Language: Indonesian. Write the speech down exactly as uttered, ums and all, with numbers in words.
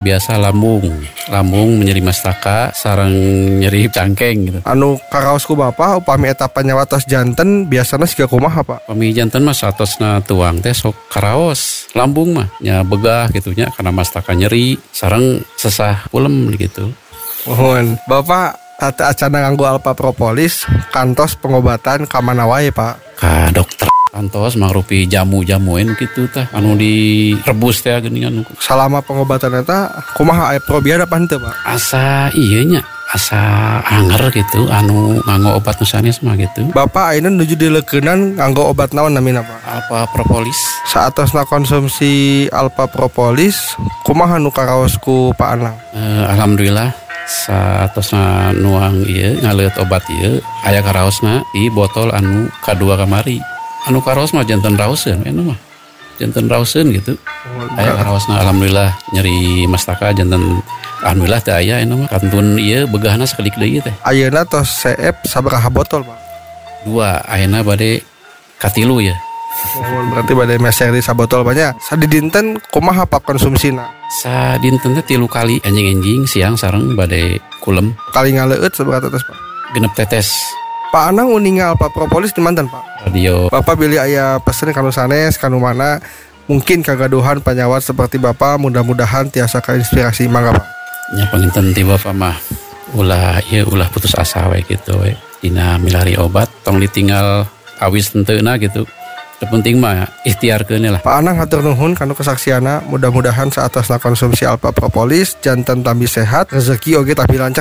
Biasa lambung, lambung nyeri mastaka, sareng nyeri cangkeng gitu. Anu karaosku Bapak upami eta panyawatos janten biasana siga kumaha Pak? Pami janten mah satosna tuang teh sok karaos. Lambung mah nya begah gitu nya karena mastaka nyeri, sareng sesah ulem gitu. Mohon Bapak tata acana nganggo alpha propolis kantos pengobatan ka mana wae Pak? Ka dokter kantos mangrupi jamu-jamuin gitu tah anu direbus teh geuningan. Salama pengobatan eta kumaha aya probia apa henteu Pak? Asa ieu nya, asa anger gitu anu nganggo obat nu sanes mah gitu. Bapak ayeuna nuju dileukeunnan nganggo obat naon namina Pak? Alpha propolis. Saatosna konsumsi alpha propolis kumaha nu karaosku Pak Anang? Eh, alhamdulillah saatosna nuang ieu ngaleut obat ieu aya karaosna di botol anu kadua kamari. Anu karaos mah janten raoseun anu mah. Janten raoseun gitu. Aya karaosna alhamdulillah nyeri mastaka janten alhamdulillah teh aya anu mah. Kantun ieu begahna sakedik deui teh. Ayeuna tos seep sabaraha botol Pak? Dua ayeuna bade katilu ya. Oh, berarti bade meser di sabotol banyak. Sadidinten kumaha Pak konsumsina? Sadinten teh tilu kali enjing-enjing siang sareng bade kulem Kali ngaleueut sabaraha tetes Pak? genep tetes. Pak Anang uninga alpha propolis di mantan Pak? Radio Bapak bilih aya pesen kanu sanes kanu mana mungkin kagaduhan panyawat seperti Bapak, mudah-mudahan tiasa kainspirasi mangga Pak. nya panginten ti Bapak mah ulah ieu ulah putus asa we gitu we. Dina milari obat tong ditinggal awis tenteuna gitu. Terpenting mah ikhtiarkeun lah. Pak Anang hatur nuhun kanu kesaksiana, mudah-mudahan saatosna konsumsi alpha propolis janten tambi sehat, rezeki oge tapi lancar.